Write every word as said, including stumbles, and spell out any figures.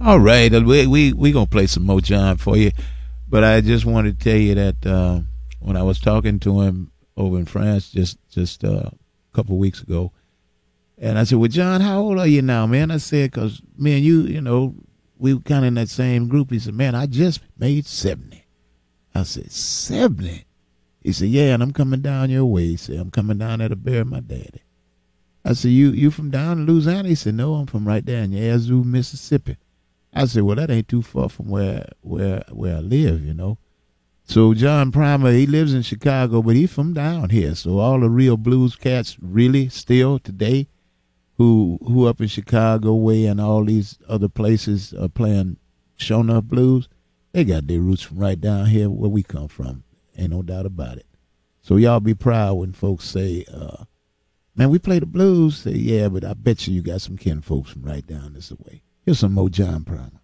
All right, uh, we we we gonna play some more John for you, but I just wanted to tell you that uh, when I was talking to him over in France just just uh, a couple of weeks ago, and I said, "Well, John, how old are you now, man?" I said, "Cause me and you, you know, we were kind of in that same group." He said, "Man, I just made seventy." I said, seventy? He said, "Yeah, and I'm coming down your way." He said, "I'm coming down there to bury my daddy." I said, "You you from down in Louisiana?" He said, "No, I'm from right there in Yazoo, Mississippi." I said, "Well, that ain't too far from where where where I live, you know." So John Primer, he lives in Chicago, but he's from down here. So all the real blues cats really still today who who up in Chicago way and all these other places are playing show enough blues, they got their roots from right down here where we come from. Ain't no doubt about it. So y'all be proud when folks say, uh, "Man, we play the blues." Say, "Yeah, but I bet you you got some kin folks from right down this way." Here's some more John Primer.